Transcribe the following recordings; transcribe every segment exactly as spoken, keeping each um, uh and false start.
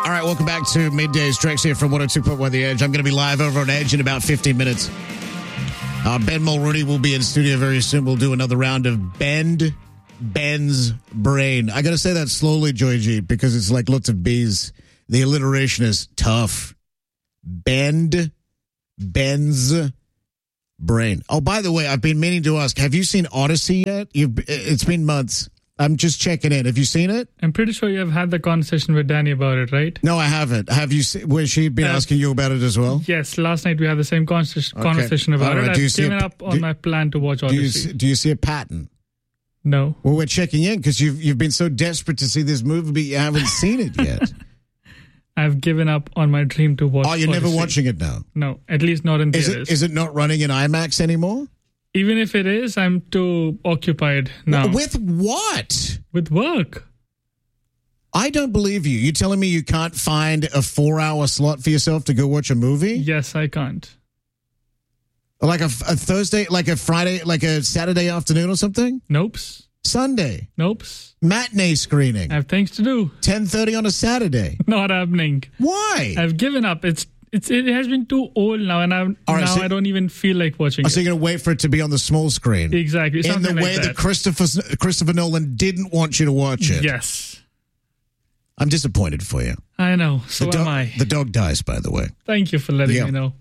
All right, welcome back to Middays. Trex here from one oh two point one The Edge. I'm going to be live over on Edge in about fifteen minutes. Uh, Ben Mulrooney will be in studio very soon. We'll do another round of Bend Ben's Brain. I got to say that slowly, Joy G, because it's like lots of B's. The alliteration is tough. Bend Ben's Brain. Oh, by the way, I've been meaning to ask, have you seen Odyssey yet? You've, it's been months. I'm just checking in. Have you seen it? I'm pretty sure you have had the conversation with Danny about it, right? No, I haven't. Have you? Se- was she been uh, asking you about it as well? Yes. Last night we had the same conversation okay. conversation about right. it. Do I've given a, up on do, my plan to watch Odyssey. Do you, see, do you see a pattern? No. Well, we're checking in because you've you've been so desperate to see this movie, but you haven't seen it yet. I've given up on my dream to watch. Oh, you're Odyssey. Never watching it now? No, at least not in is theaters. It, is it not running in IMAX anymore? Even if it is, I'm too occupied now. With what? With work. I don't believe you. You telling me you can't find a four-hour slot for yourself to go watch a movie? Yes, I can't. Like a, a Thursday, like a Friday, like a Saturday afternoon or something? Nope. Sunday? Nope. Matinee screening? I have things to do. ten thirty on a Saturday? Not happening. Why? I've given up. It's It's it has been too old now, and I'm, right, now so, I don't even feel like watching oh, it. So you're going to wait for it to be on the small screen? Exactly. In the way like that. that Christopher Christopher Nolan didn't want you to watch it? Yes. I'm disappointed for you. I know. So the do- am I. The dog dies, by the way. Thank you for letting yeah. me know.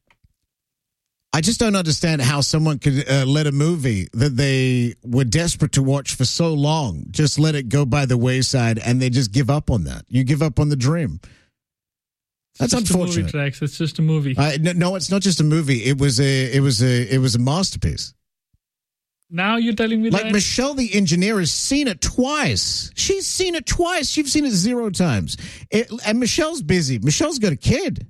I just don't understand how someone could uh, let a movie that they were desperate to watch for so long, just let it go by the wayside, and they just give up on that. You give up on the dream. That's it's just unfortunate. A movie, Trex. It's just a movie. Uh, no, no, it's not just a movie. It was a, it was a, it was a masterpiece. Now you're telling me like that? Michelle, the engineer, has seen it twice. She's seen it twice. You've seen it zero times. It, and Michelle's busy. Michelle's got a kid.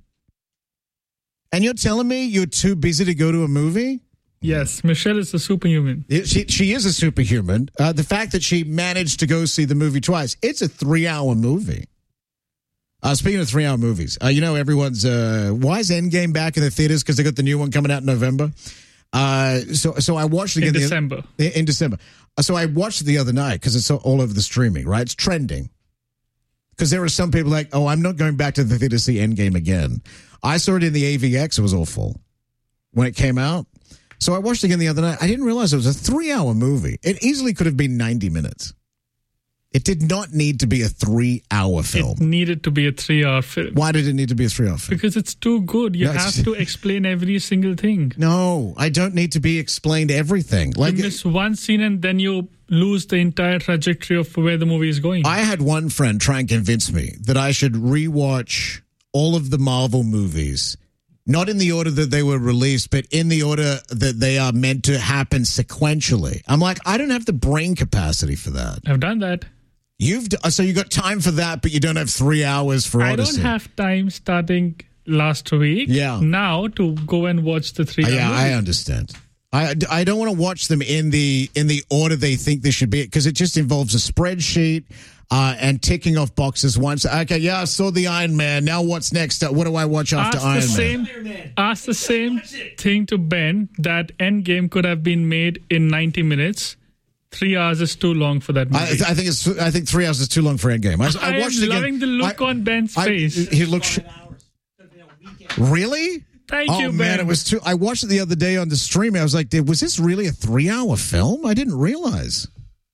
And you're telling me you're too busy to go to a movie? Yes, Michelle is a superhuman. It, she, she is a superhuman. Uh, the fact that she managed to go see the movie twice, it's a three-hour movie. Uh, speaking of three-hour movies, uh, you know everyone's, uh, why is Endgame back in the theaters? Because they got the new one coming out in November. Uh, so so I watched it again. In December. The, in December. Uh, so I watched it the other night because it's all over the streaming, right? It's trending. Because there are some people like, oh, I'm not going back to the theater to see Endgame again. I saw it in the A V X. It was awful when it came out. So I watched it again the other night. I didn't realize it was a three-hour movie. It easily could have been ninety minutes. It did not need to be a three-hour film. It needed to be a three-hour film. Why did it need to be a three-hour film? Because it's too good. You no, have to explain every single thing. No, I don't need to be explained everything. Like you miss one scene and then you lose the entire trajectory of where the movie is going. I had one friend try and convince me that I should rewatch all of the Marvel movies, not in the order that they were released, but in the order that they are meant to happen sequentially. I'm like, I don't have the brain capacity for that. I've done that. You've so you got time for that, but you don't have three hours for Odyssey. I don't have time starting last week. Yeah. Now to go and watch the three. Uh, yeah, movie. I understand. I, I don't want to watch them in the in the order they think they should be, because it just involves a spreadsheet uh, and ticking off boxes once. Okay, yeah, I saw the Iron Man. Now what's next? What do I watch after ask Iron the same, Man? Ask the same thing to Ben that Endgame could have been made in ninety minutes. Three hours is too long for that movie. I, I think it's. I think three hours is too long for Endgame. I, I, I watched am it again. loving the look I, on Ben's I, face. He looks. Really? Thank oh, you, Ben. man, it was too. I watched it the other day on the stream. I was like, was this really a three-hour film? I didn't realize.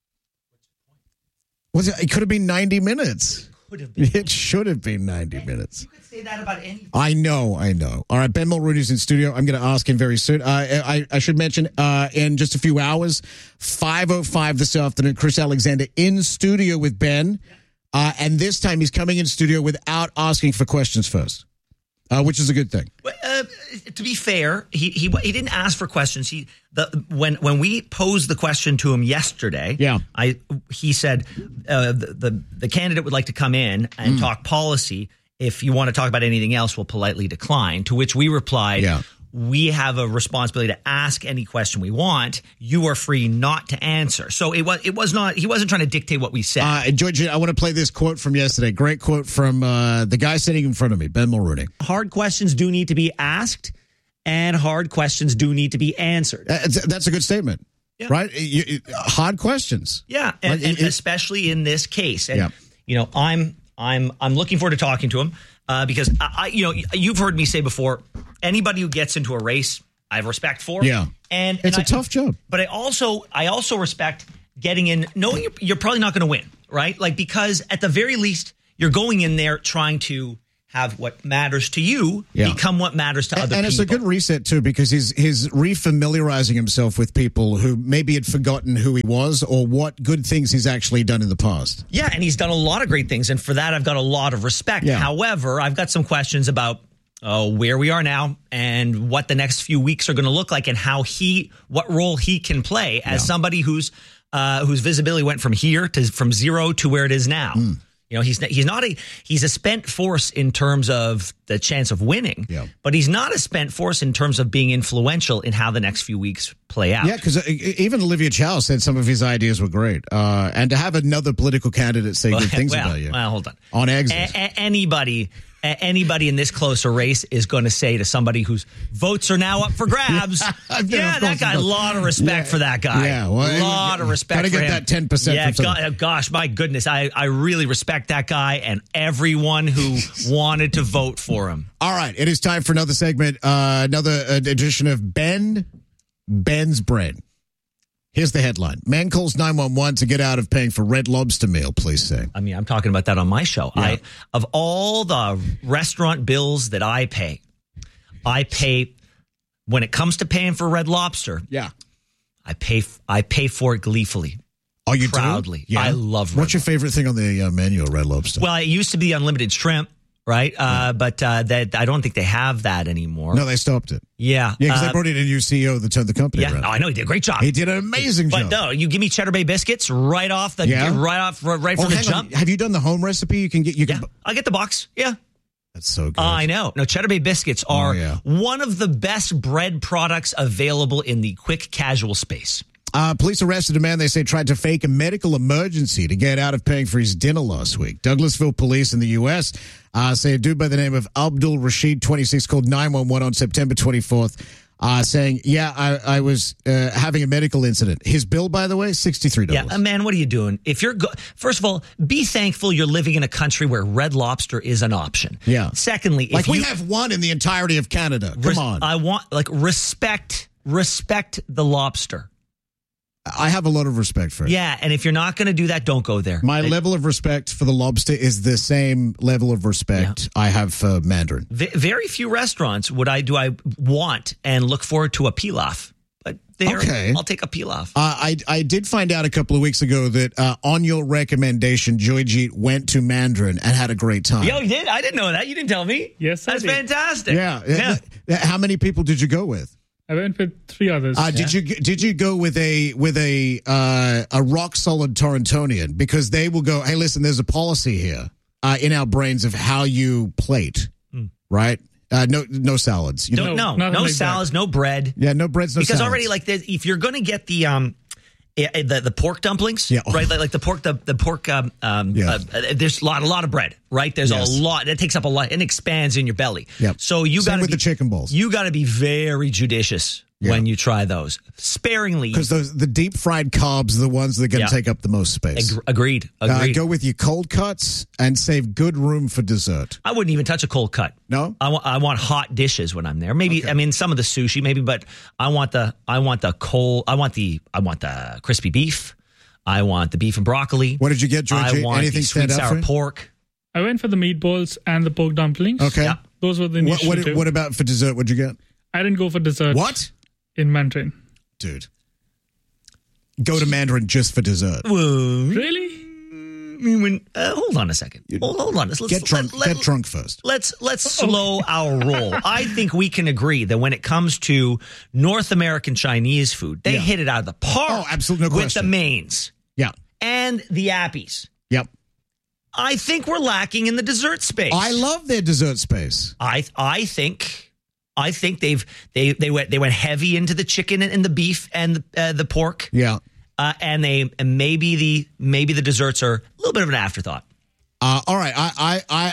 Was it? It could have been ninety minutes. Could have been. It should have been ninety minutes. You could say that about anything. I know, I know. All right, Ben Mulrooney's in studio. I'm going to ask him very soon. Uh, I, I should mention, uh, in just a few hours, five oh five this afternoon, Chris Alexander in studio with Ben. Uh, and this time he's coming in studio without asking for questions first, uh, which is a good thing. Uh, to be fair, he, he he didn't ask for questions. He the when when we posed the question to him yesterday, yeah, I he said uh, the, the the candidate would like to come in and mm. talk policy. If you want to talk about anything else, we'll politely decline. To which we replied, yeah. we have a responsibility to ask any question we want. You are free not to answer. So it was it was not he wasn't trying to dictate what we said. Uh, George, I want to play this quote from yesterday. Great quote from uh, the guy sitting in front of me, Ben Mulrooney. Hard questions do need to be asked, and hard questions do need to be answered. Uh, that's a good statement, yeah. right? You, you, hard questions. Yeah, and, like, and it, especially in this case. And, yeah. you know, I'm I'm I'm looking forward to talking to him uh, because I, I, you know, you've heard me say before, anybody who gets into a race, I have respect for. Yeah, and, it's and a I, tough job. But I also I also respect getting in, knowing you're, you're probably not going to win, right? Like, because at the very least, you're going in there trying to have what matters to you Yeah. become what matters to And, other and people. it's a good reset, too, because he's, he's refamiliarizing himself with people who maybe had forgotten who he was or what good things he's actually done in the past. Yeah, and he's done a lot of great things, and for that, I've got a lot of respect. Yeah. However, I've got some questions about uh, where we are now and what the next few weeks are going to look like and how he, what role he can play as Yeah. somebody who's uh, whose visibility went from here to from zero to where it is now. Mm. You know, he's he's not a he's a spent force in terms of the chance of winning, Yeah. but he's not a spent force in terms of being influential in how the next few weeks play out. Yeah, because even Olivia Chow said some of his ideas were great. Uh, and to have another political candidate say good things well, about you. Well, hold on. On exit. A- a- anybody, a- anybody in this close a race is going to say to somebody whose votes are now up for grabs, Yeah, yeah, of that course guy, he a does. lot of respect Yeah. for that guy. Yeah, well, a lot of respect gotta for get him. that ten percent Yeah, from someone. go- gosh, my goodness, I, I really respect that guy and everyone who wanted to vote for him. All right, it is time for another segment, uh, another edition of Ben Ben's Brain. Here's the headline. Man calls nine one one to get out of paying for Red Lobster meal, please say. I mean, I'm talking about that on my show. Yeah. I of all the restaurant bills that I pay, I pay when it comes to paying for Red Lobster. Yeah. I pay I pay for it gleefully. Oh, you Proudly. do? I love Red What's your favorite thing on the uh, menu at Red Lobster? Well, it used to be unlimited shrimp, right? Uh, but uh, that I don't think they have that anymore. no, they stopped it. Yeah, Yeah, because uh, they brought in a new C E O that turned the company yeah. around. No, I know he did a great job. He did an amazing but job. no, you give me Cheddar Bay biscuits right off the Yeah? right off right Oh, from the hang jump. on. Have you done the home recipe? You can get. You Yeah, can. I'll get the box. Yeah. That's so good. Uh, I know. No, Cheddar Bay biscuits are Oh, yeah. one of the best bread products available in the quick casual space. Uh, police arrested a man they say tried to fake a medical emergency to get out of paying for his dinner last week. Douglasville police in the U S uh, say a dude by the name of Abdul Rashid, twenty-six, called nine one one on September twenty-fourth, uh, saying, yeah, I, I was uh, having a medical incident. His bill, by the way, sixty-three dollars. Yeah, uh, man, what are you doing? If you're go- first of all, be thankful you're living in a country where Red Lobster is an option. Yeah. Secondly, if Like, we you, have one in the entirety of Canada. Come res- on. I want like respect, respect the lobster. I have a lot of respect for it. Yeah, and if you're not going to do that, don't go there. My It- level of respect for the lobster is the same level of respect I have for Mandarin. v- very few restaurants would I do I want and look forward to a pilaf. But there, Okay. I'll take a pilaf. Uh, I I did find out a couple of weeks ago that uh, on your recommendation, Joyjeet went to Mandarin and had a great time. Yo, you did? I didn't know that. You didn't tell me. Yes, I That's did. fantastic. Yeah. yeah. Uh, How many people did you go with? I went with three others. Uh, did you did you go with a with a uh, a rock solid Torontonian? Because they will go, hey, listen, there's a policy here uh, in our brains of how you plate, Mm. right? Uh, no no salads. You know? Don't, No, no, nothing no like that. salads, no bread. Yeah, no breads, no Because salads. already, like, the, if you're going to get the um, eh, eh, the the pork dumplings, Yeah. right? Like, like the pork, the the pork. Um, um Yeah. uh, uh, there's a lot, a lot of bread, right? There's Yes. a lot. It takes up a lot and expands in your belly. Yep. So you Same got with be, the chicken balls. You got to be very judicious Yeah. when you try those, sparingly. Because those the deep fried carbs are the ones that are going to Yeah. take up the most space. Ag- agreed. Uh, Agreed. go with your cold cuts and save good room for dessert. I wouldn't even touch a cold cut. No? I want I want hot dishes when I'm there. Maybe Okay. I mean some of the sushi, maybe, but I want the I want the cold. I want the I want the crispy beef. I want the beef and broccoli. What did you get, George? I want Anything the sweet stand out sour for you? pork. I went for the meatballs and the pork dumplings. Okay. Yeah. Those were the What, initial what, two. what about for dessert? What'd you get? I didn't go for dessert. What? In Mandarin. Dude. Go to Mandarin just for dessert. Whoa. Really? When, uh, hold on a second. Hold, hold on. Let's, let's Get drunk. Let, Get drunk first. Let's let's slow our roll. I think we can agree that when it comes to North American Chinese food, they Yeah. hit it out of the park. Oh, absolutely, no with question. the mains Yeah. and the appies. Yep. I think we're lacking in the dessert space. I love their dessert space. I I think I think they've they they went they went heavy into the chicken and the beef and the, uh, the pork. Yeah. Uh, and they and maybe the maybe the desserts are a little bit of an afterthought. Uh, all right. I, I, I,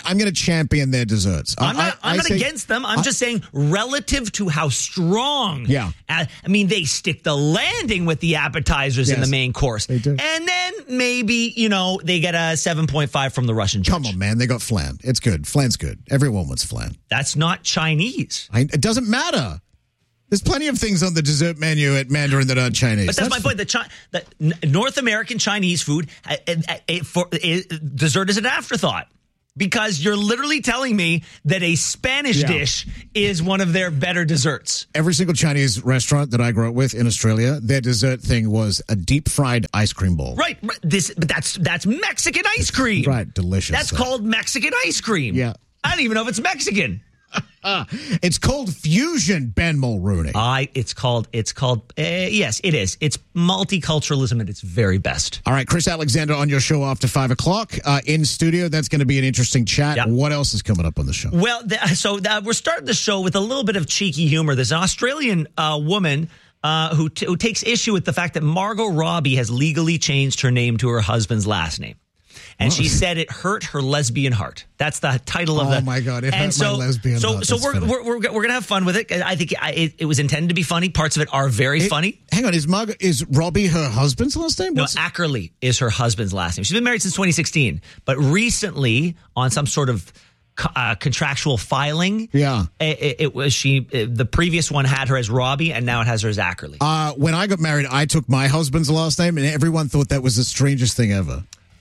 I'm going to champion their desserts. I'm not, I, I'm I not say, against them. I'm I, just saying relative to how strong. Yeah. Uh, I mean, they stick the landing with the appetizers Yes, in the main course. they do. And then maybe, you know, they get a seven point five from the Russian judge. Come on, man. They got flan. It's good. Flan's good. Everyone wants flan. That's not Chinese. I, it doesn't matter. There's plenty of things on the dessert menu at Mandarin that aren't Chinese. But that's, that's my point. The, Chi- the N- North American Chinese food, uh, uh, uh, for, uh, dessert is an afterthought. Because you're literally telling me that a Spanish Yeah. dish is one of their better desserts. Every single Chinese restaurant that I grew up with in Australia, their dessert thing was a deep fried ice cream bowl. Right. right. This, but that's that's Mexican ice cream. Right. Delicious. That's stuff. called Mexican ice cream. Yeah. I don't even know if it's Mexican. Uh, it's called fusion, Ben Mulrooney. I. It's called. It's called. Uh, yes, it is. It's multiculturalism at its very best. All right, Chris Alexander on your show after five o'clock uh, in studio. That's going to be an interesting chat. Yep. What else is coming up on the show? Well, th- so th- we're starting the show with a little bit of cheeky humor. There's an Australian uh, woman uh, who t- who takes issue with the fact that Margot Robbie has legally changed her name to her husband's last name. And she said it hurt her lesbian heart. That's the title of Oh, the. my God, it and hurt so, my lesbian so, heart. So That's we're, funny. we're we're we're gonna have fun with it. I think I, it, it was intended to be funny. Parts of it are very It- funny. Hang on, is Margaret, is Robbie her husband's last name? No, What's- Ackerley is her husband's last name. She's been married since twenty sixteen, but recently on some sort of uh, contractual filing, Yeah. it, it was she. The previous one had her as Robbie, and now it has her as Ackerley. Uh, when I got married, I took my husband's last name, and everyone thought that was the strangest thing ever.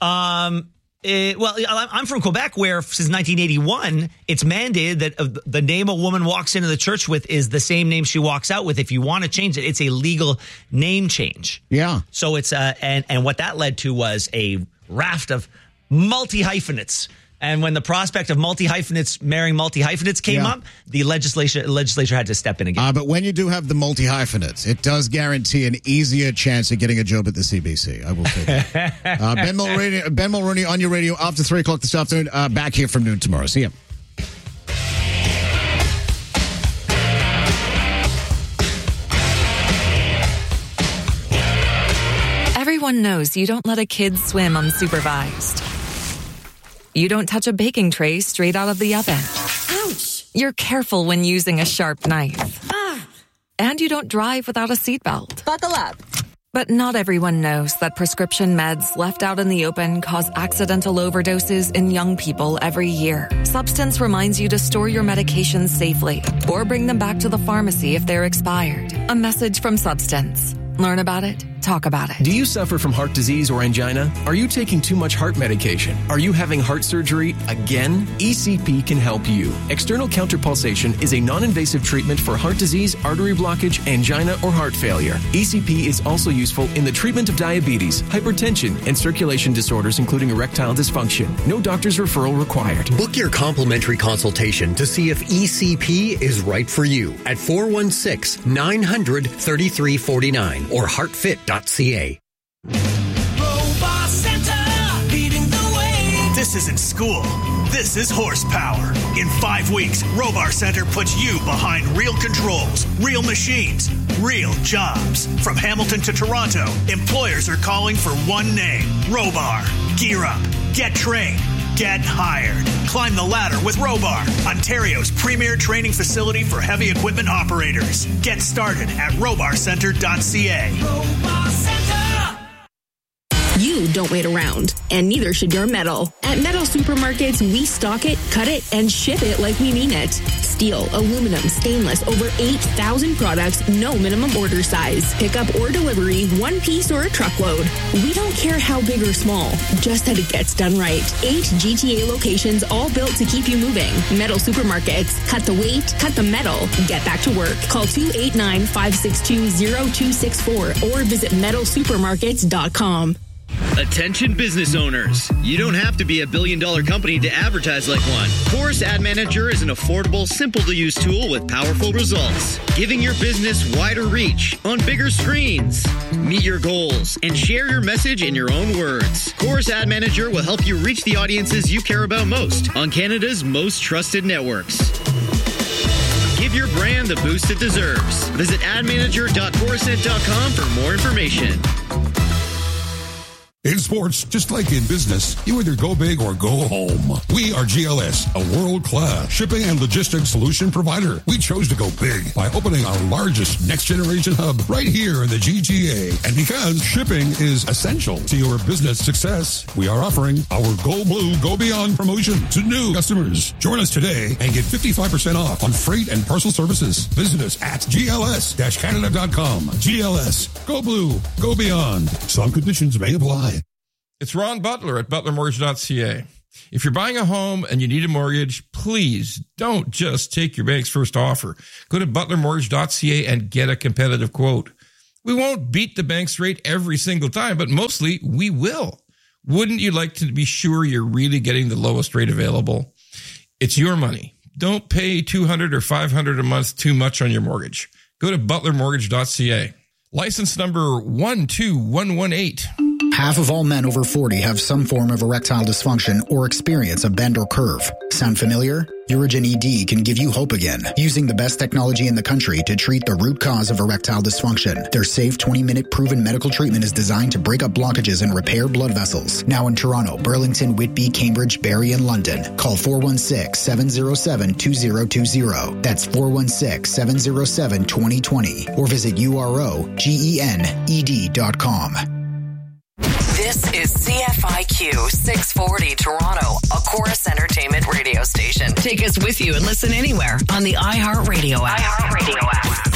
Um. It, well, I'm from Quebec, where since nineteen eighty-one, it's mandated that the name a woman walks into the church with is the same name she walks out with. If you want to change it, it's a legal name change. Yeah. So it's uh, and and what that led to was a raft of multi hyphenates. And when the prospect of multi hyphenates marrying multi hyphenates came Yeah. up, the legislature legislature had to step in again. Uh, but when you do have the multi hyphenates, it does guarantee an easier chance of getting a job at the C B C. I will say that. uh, Ben Mulrooney, Ben Mulrooney on your radio after three o'clock this afternoon. Uh, back here from noon tomorrow. See ya. Everyone knows you don't let a kid swim unsupervised. You don't touch a baking tray straight out of the oven. Ouch! You're careful when using a sharp knife. Ah! And you don't drive without a seatbelt. Buckle up. But not everyone knows that prescription meds left out in the open cause accidental overdoses in young people every year. Substance reminds you to store your medications safely or bring them back to the pharmacy if they're expired. A message from Substance. Learn about it. Talk about it. Do you suffer from heart disease or angina? Are you taking too much heart medication? Are you having heart surgery again? E C P can help you. External counterpulsation is a non-invasive treatment for heart disease, artery blockage, angina, or heart failure. E C P is also useful in the treatment of diabetes, hypertension, and circulation disorders, including erectile dysfunction. No doctor's referral required. Book your complimentary consultation to see if E C P is right for you at four one six, nine hundred, thirty-three forty-nine or heartfit dot c a. Robot Center, leading the way. This isn't school. This is horsepower. In five weeks, Robar Center puts you behind real controls, real machines, real jobs. From Hamilton to Toronto, employers are calling for one name, Robar. Gear up, get trained, get hired. Climb the ladder with Robar, Ontario's premier training facility for heavy equipment operators. Get started at robar center dot c a. Robar Center! You don't wait around, and neither should your metal. At Metal Supermarkets, we stock it, cut it, and ship it like we mean it. Steel, aluminum, stainless, over eight thousand products, no minimum order size. Pickup or delivery, one piece or a truckload. We don't care how big or small, just that it gets done right. Eight G T A locations, all built to keep you moving. Metal Supermarkets, cut the weight, cut the metal, get back to work. Call two eight nine, five six two, zero two six four or visit metal supermarkets dot com. Attention business owners. You don't have to be a billion dollar company to advertise like one. Chorus Ad Manager is an affordable, simple to use tool with powerful results, giving your business wider reach on bigger screens. Meet your goals and share your message in your own words. Chorus Ad Manager will help you reach the audiences you care about most on Canada's most trusted networks. Give your brand the boost it deserves. Visit ad manager dot coruscant dot com for more information. In sports, just like in business, you either go big or go home. We are G L S, a world-class shipping and logistics solution provider. We chose to go big by opening our largest next-generation hub right here in the G T A. And because shipping is essential to your business success, we are offering our Go Blue, Go Beyond promotion to new customers. Join us today and get fifty-five percent off on freight and parcel services. Visit us at G L S Canada dot com. G L S, Go Blue, Go Beyond. Some conditions may apply. It's Ron Butler at butler mortgage dot c a. If you're buying a home and you need a mortgage, please don't just take your bank's first offer. Go to butler mortgage dot c a and get a competitive quote. We won't beat the bank's rate every single time, but mostly we will. Wouldn't you like to be sure you're really getting the lowest rate available? It's your money. Don't pay two hundred dollars or five hundred dollars a month too much on your mortgage. Go to butler mortgage dot c a. License number one two one one eight. Half of all men over forty have some form of erectile dysfunction or experience a bend or curve. Sound familiar? Urigen E D can give you hope again, using the best technology in the country to treat the root cause of erectile dysfunction. Their safe twenty-minute proven medical treatment is designed to break up blockages and repair blood vessels. Now in Toronto, Burlington, Whitby, Cambridge, Barrie, and London. Call four one six, seven zero seven, two zero two zero. That's four one six, seven zero seven, two zero two zero. Or visit U R O G E N E D dot com. This is C F I Q six forty Toronto, a Chorus Entertainment radio station. Take us with you and listen anywhere on the iHeartRadio app. iHeartRadio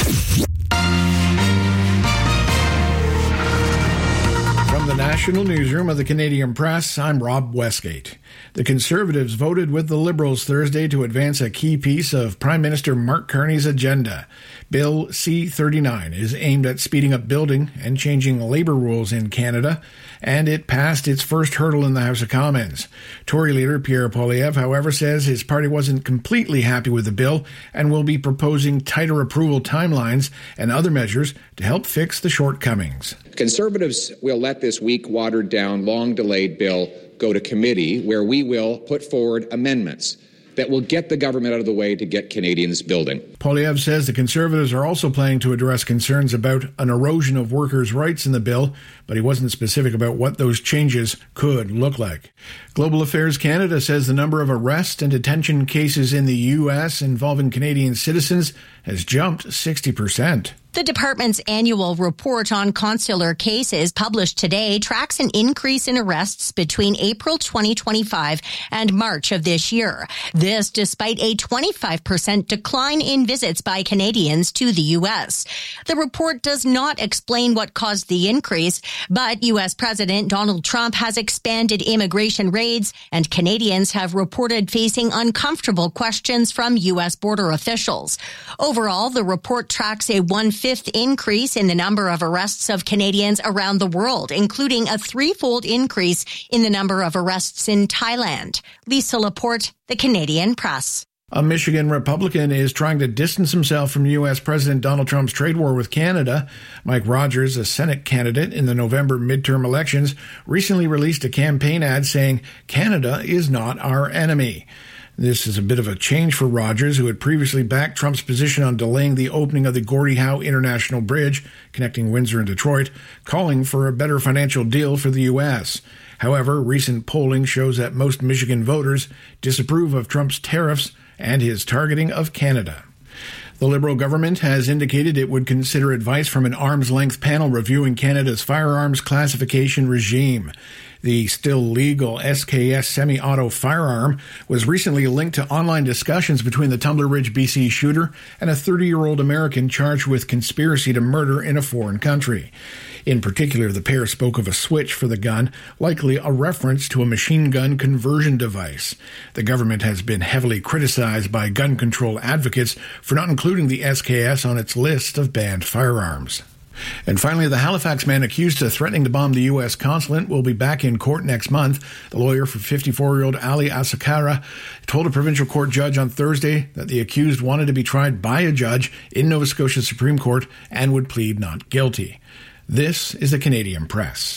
app. From the National Newsroom of the Canadian Press, I'm Rob Westgate. The Conservatives voted with the Liberals Thursday to advance a key piece of Prime Minister Mark Carney's agenda. Bill C thirty-nine is aimed at speeding up building and changing labour rules in Canada, and it passed its first hurdle in the House of Commons. Tory leader Pierre Poilievre, however, says his party wasn't completely happy with the bill and will be proposing tighter approval timelines and other measures to help fix the shortcomings. Conservatives will let this weak, watered-down, long-delayed bill go to committee, where we will put forward amendments that will get the government out of the way to get Canadians building. Poilievre says the Conservatives are also planning to address concerns about an erosion of workers' rights in the bill, but he wasn't specific about what those changes could look like. Global Affairs Canada says the number of arrest and detention cases in the U S involving Canadian citizens has jumped sixty percent. The department's annual report on consular cases published today tracks an increase in arrests between April twenty twenty-five and March of this year. This despite a twenty-five percent decline in visits by Canadians to the U S. The report does not explain what caused the increase, but U S President Donald Trump has expanded immigration raids, and Canadians have reported facing uncomfortable questions from U S border officials. Overall, the report tracks a one-fifth increase in the number of arrests of Canadians around the world, including a threefold increase in the number of arrests in Thailand. Lisa Laporte, The Canadian Press. A Michigan Republican is trying to distance himself from U S President Donald Trump's trade war with Canada. Mike Rogers, a Senate candidate in the November midterm elections, recently released a campaign ad saying, "Canada is not our enemy." This is a bit of a change for Rogers, who had previously backed Trump's position on delaying the opening of the Gordie Howe International Bridge connecting Windsor and Detroit, calling for a better financial deal for the U S. However, recent polling shows that most Michigan voters disapprove of Trump's tariffs and his targeting of Canada. The Liberal government has indicated it would consider advice from an arm's-length panel reviewing Canada's firearms classification regime. The still legal S K S semi-auto firearm was recently linked to online discussions between the Tumbler Ridge, B C shooter and a thirty-year-old American charged with conspiracy to murder in a foreign country. In particular, the pair spoke of a switch for the gun, likely a reference to a machine gun conversion device. The government has been heavily criticized by gun control advocates for not including the S K S on its list of banned firearms. And finally, the Halifax man accused of threatening to bomb the U S consulate will be back in court next month. The lawyer for fifty-four-year-old Ali Asakara told a provincial court judge on Thursday that the accused wanted to be tried by a judge in Nova Scotia Supreme Court and would plead not guilty. This is the Canadian Press.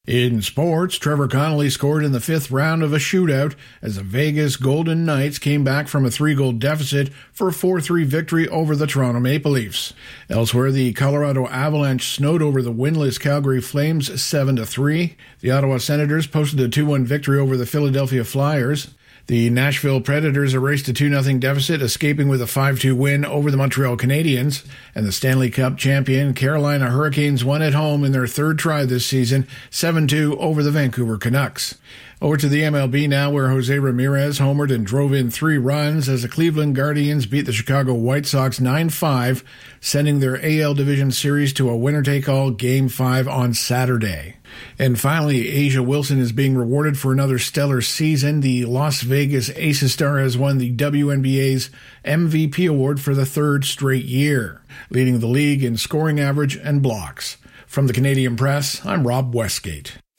In sports, Trevor Connolly scored in the fifth round of a shootout as the Vegas Golden Knights came back from a three-goal deficit for a four three victory over the Toronto Maple Leafs. Elsewhere, the Colorado Avalanche snowed over the winless Calgary Flames seven to three. The Ottawa Senators posted a two one victory over the Philadelphia Flyers. The Nashville Predators erased a two nothing deficit, escaping with a five two win over the Montreal Canadiens. And the Stanley Cup champion Carolina Hurricanes won at home in their third try this season, seven two over the Vancouver Canucks. Over to the M L B now, where Jose Ramirez homered and drove in three runs as the Cleveland Guardians beat the Chicago White Sox nine five, sending their A L Division Series to a winner-take-all Game five on Saturday. And finally, A'ja Wilson is being rewarded for another stellar season. The Las Vegas Aces star has won the W N B A's M V P award for the third straight year, leading the league in scoring average and blocks. From the Canadian Press, I'm Rob Westgate.